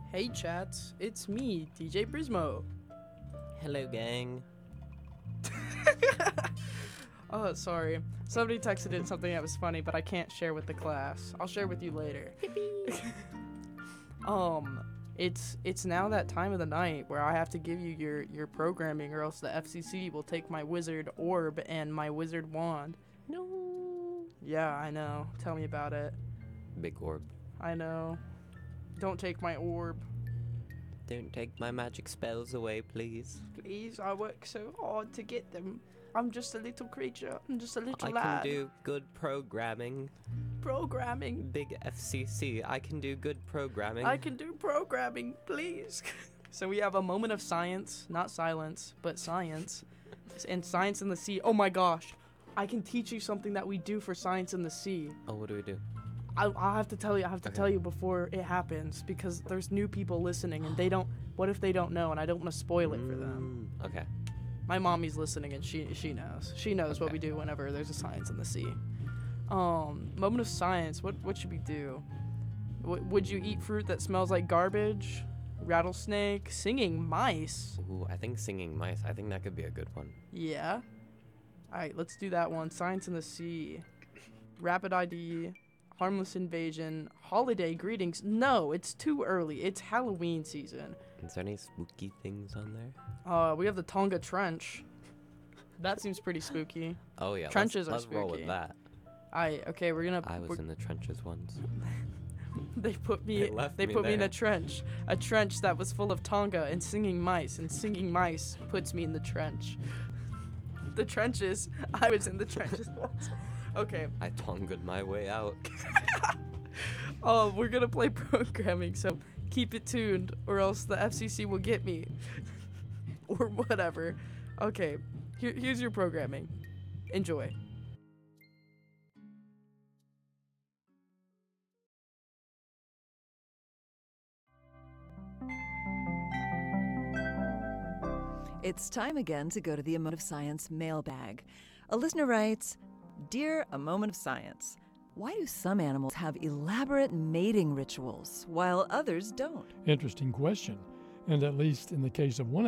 Hey chats, it's me, DJ Prismo. Hello, gang. Oh, sorry. Somebody texted in something that was funny, but I can't share with the class. I'll share with you later. It's now that time of the night where I have to give you your programming, or else the FCC will take my wizard orb and my wizard wand. No. Yeah, I know. Tell me about it. Big orb. I know. Don't take my orb. Don't take my magic spells away, please. Please, I work so hard to get them. I'm just a little creature. I'm just a little I lad. can do good programming. Programming. Big FCC, I can do good programming. I can do programming, please. So we have a moment of science, not silence, but science. And Science in the Sea. Oh my gosh. I can teach you something that we do for Science in the Sea. Oh, what do we do? I'll have to tell you. I have to tell you before it happens, because there's new people listening and they don't. What if they don't know? And I don't want to spoil it for them. Okay. My mommy's listening and she knows. She knows what we do whenever there's a Science in the Sea. Moment of science. What should we do? Would you eat fruit that smells like garbage? Rattlesnake? Singing mice? Ooh, I think singing mice. I think that could be a good one. Yeah. All right, let's do that one. Science in the Sea. Rapid ID. Harmless invasion. Holiday greetings. No, it's too early. It's Halloween season. Is there any spooky things on there? We have the Tonga Trench. That seems pretty spooky. Oh yeah. Trenches are let's roll with spooky. that. Okay, we're gonna. I was in the trenches once. They put me. They They put me in there. a trench that was full of Tonga and singing mice, and singing mice puts me in the trench. The trenches. I was in the trenches once. Okay. I tongued my way out. Oh, we're gonna play programming, so keep it tuned, or else the FCC will get me, or whatever. Okay. Here's your programming. Enjoy. It's time again to go to the A Moment of Science mailbag. A listener writes, Dear A Moment of Science, why do some animals have elaborate mating rituals while others don't? Interesting question. And at least in the case of one